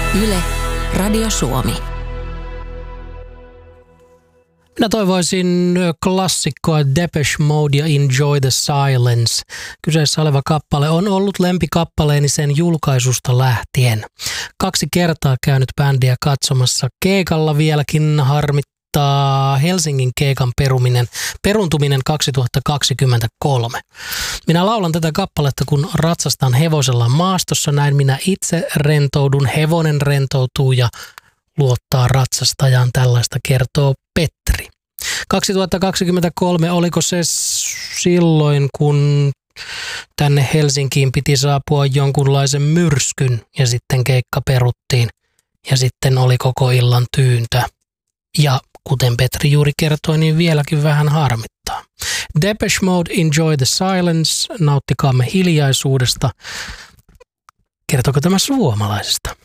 Yle, Radio Suomi. Minä toivoisin klassikkoa Depeche Mode ja Enjoy the Silence. Kyseessä oleva kappale on ollut lempikappaleeni sen julkaisusta lähtien. 2 kertaa käynyt bändiä katsomassa keikalla, vieläkin harmittaa Helsingin keikan peruntuminen 2023. Minä laulan tätä kappaletta, kun ratsastan hevosella maastossa, näin minä itse rentoudun, hevonen rentoutuu ja luottaa ratsastajaan, tällaista kertoo Petri. 2023 oliko se silloin, kun tänne Helsinkiin piti saapua jonkunlaisen myrskyn ja sitten keikka peruttiin ja sitten oli koko illan tyyntä. Ja kuten Petri juuri kertoi, niin vieläkin vähän harmittaa. Depeche Mode, Enjoy the Silence, nauttikaamme hiljaisuudesta. Kertooko tämä suomalaisesta?